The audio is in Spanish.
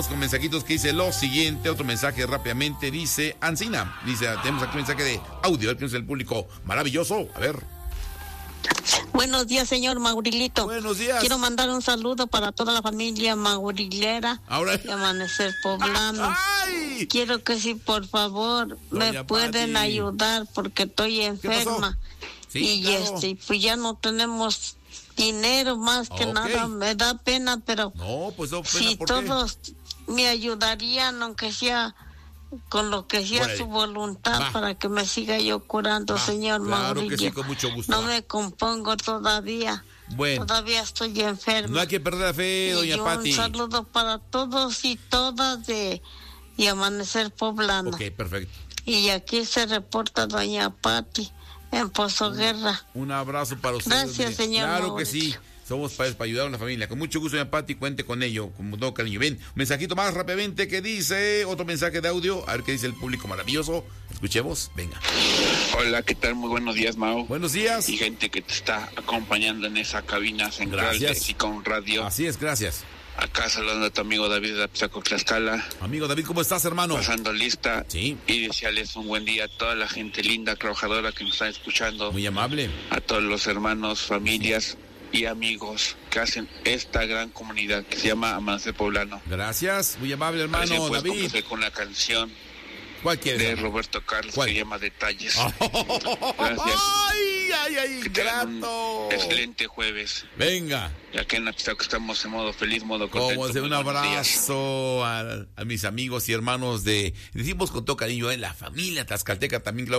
Con mensajitos que dice lo siguiente, otro mensaje rápidamente, dice Ancina, dice, tenemos aquí un mensaje de audio, a ver quién es el público maravilloso, a ver. Buenos días, señor Maurilito. Buenos días. Quiero mandar un saludo para toda la familia maurilera de Amanecer Poblano. ¡Ay! Quiero que si por favor Doña me pueden Pati. ayudar porque estoy enferma. Sí, Y claro. pues ya no tenemos dinero, más que Ok. nada, me da pena, pero No, pues no, pena, si ¿por qué? todos me ayudarían, aunque sea con lo que sea Órale. su voluntad, Va. para que me siga yo curando, Va, señor claro que Maurillo. sí, con mucho gusto, No va. me compongo todavía. Bueno. Todavía estoy enferma. No hay que perder la fe, doña Y Pati. un saludo para todos y todas de Amanecer Poblano. Ok, perfecto. Y aquí se reporta doña Pati en Pozo Guerra. Un abrazo para usted. Gracias, señor Claro que Mauricio. sí. Somos padres para ayudar a una familia. Con mucho gusto, doña Pati, cuente con ello, con todo cariño. Ven, un mensajito más rápidamente que dice, otro mensaje de audio, a ver qué dice el público maravilloso. Escuchemos, venga. Hola, ¿qué tal? Muy buenos días, Mau. Buenos días. Y gente que te está acompañando en esa cabina central de Gracias. Sicom Radio. Así es, gracias. Acá saludando a tu amigo David de Apizaco, Tlaxcala. Amigo David, ¿cómo estás, hermano? Pasando lista. Sí. Y desearles un buen día a toda la gente linda, trabajadora que nos está escuchando. Muy amable. A todos los hermanos, familias y amigos que hacen esta gran comunidad que se llama Amanecer Poblano. Gracias, muy amable, A ver si hermano puedes David. complacer con la canción ¿Cuál quieres? de hermano? Roberto Carlos ¿Cuál? que se llama Detalles. Gracias. Ay, Que tengan grato. un excelente jueves. Venga. Y aquí en Apizaco estamos en modo feliz, modo contento. Como hacer un Muy buenos días. abrazo a mis amigos y hermanos decimos con todo cariño, la familia tlaxcalteca también, claro.